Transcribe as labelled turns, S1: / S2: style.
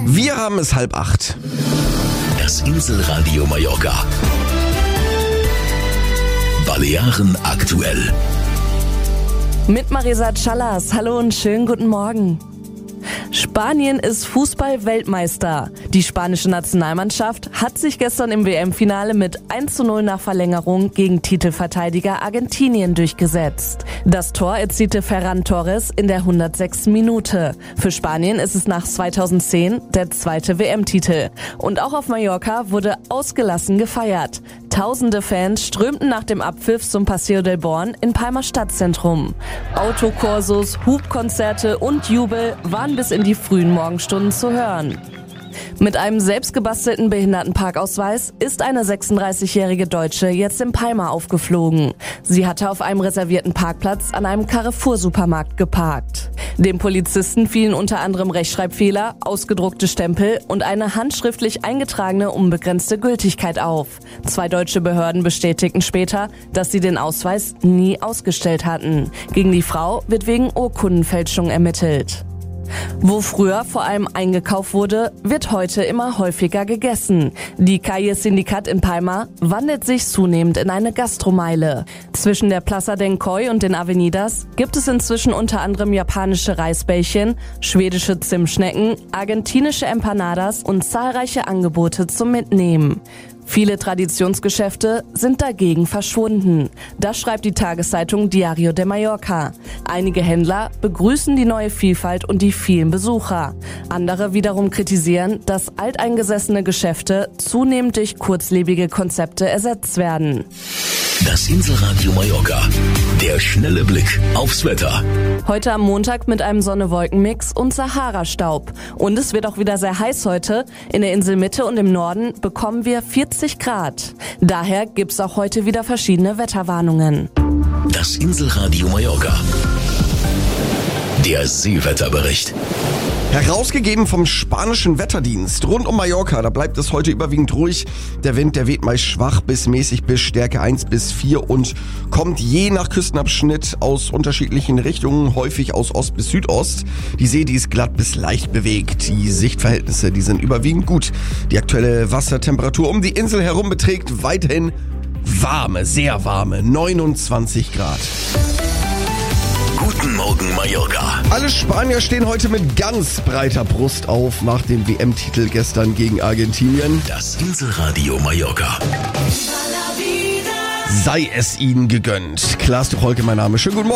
S1: Wir haben es 7:30.
S2: Das Inselradio Mallorca. Balearen aktuell.
S3: Mit Marisa Callas. Hallo und schönen guten Morgen. Spanien ist Fußball-Weltmeister. Die spanische Nationalmannschaft hat sich gestern im WM-Finale mit 1:0 nach Verlängerung gegen Titelverteidiger Argentinien durchgesetzt. Das Tor erzielte Ferran Torres in der 106. Minute. Für Spanien ist es nach 2010 der zweite WM-Titel. Und auch auf Mallorca wurde ausgelassen gefeiert. Tausende Fans strömten nach dem Abpfiff zum Paseo del Born in Palma Stadtzentrum. Autokorsos, Hubkonzerte und Jubel waren bis in die frühen Morgenstunden zu hören. Mit einem selbstgebastelten Behindertenparkausweis ist eine 36-jährige Deutsche jetzt in Palma aufgeflogen. Sie hatte auf einem reservierten Parkplatz an einem Carrefour-Supermarkt geparkt. Dem Polizisten fielen unter anderem Rechtschreibfehler, ausgedruckte Stempel und eine handschriftlich eingetragene unbegrenzte Gültigkeit auf. 2 deutsche Behörden bestätigten später, dass sie den Ausweis nie ausgestellt hatten. Gegen die Frau wird wegen Urkundenfälschung ermittelt. Wo früher vor allem eingekauft wurde, wird heute immer häufiger gegessen. Die Calle Sindicat in Palma wandelt sich zunehmend in eine Gastromeile. Zwischen der Plaza del Coy und den Avenidas gibt es inzwischen unter anderem japanische Reisbällchen, schwedische Zimtschnecken, argentinische Empanadas und zahlreiche Angebote zum Mitnehmen. Viele Traditionsgeschäfte sind dagegen verschwunden. Das schreibt die Tageszeitung Diario de Mallorca. Einige Händler begrüßen die neue Vielfalt und die vielen Besucher. Andere wiederum kritisieren, dass alteingesessene Geschäfte zunehmend durch kurzlebige Konzepte ersetzt werden.
S2: Das Inselradio Mallorca. Der schnelle Blick aufs Wetter.
S3: Heute am Montag mit einem Sonne-Wolken-Mix und Sahara-Staub. Und es wird auch wieder sehr heiß heute. In der Inselmitte und im Norden bekommen wir 40 Grad. Daher gibt's auch heute wieder verschiedene Wetterwarnungen.
S2: Das Inselradio Mallorca. Der Seewetterbericht.
S1: Herausgegeben vom spanischen Wetterdienst. Rund um Mallorca, da bleibt es heute überwiegend ruhig. Der Wind, der weht meist schwach bis mäßig bis Stärke 1 bis 4 und kommt je nach Küstenabschnitt aus unterschiedlichen Richtungen, häufig aus Ost bis Südost. Die See, die ist glatt bis leicht bewegt. Die Sichtverhältnisse, die sind überwiegend gut. Die aktuelle Wassertemperatur um die Insel herum beträgt weiterhin warme, sehr warme 29 Grad.
S2: Guten Morgen Mallorca.
S1: Alle Spanier stehen heute mit ganz breiter Brust auf nach dem WM-Titel gestern gegen Argentinien.
S2: Das Inselradio Mallorca.
S1: Sei es ihnen gegönnt. Klaas Tucholke, mein Name. Schönen guten Morgen.